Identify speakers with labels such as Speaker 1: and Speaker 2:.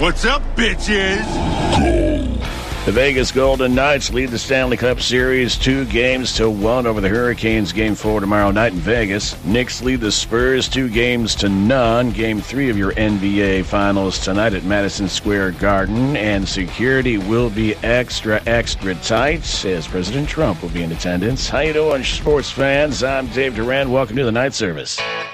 Speaker 1: What's up, bitches?
Speaker 2: The Vegas Golden Knights lead the Stanley Cup Series 2-1 over the Hurricanes. Game 4 tomorrow night in Vegas. Knicks lead the Spurs 2-0. Game 3 of your NBA Finals tonight at Madison Square Garden. And security will be extra tight as President Trump will be in attendance. How you doing, sports fans? I'm Dave Duran. Welcome to the night service.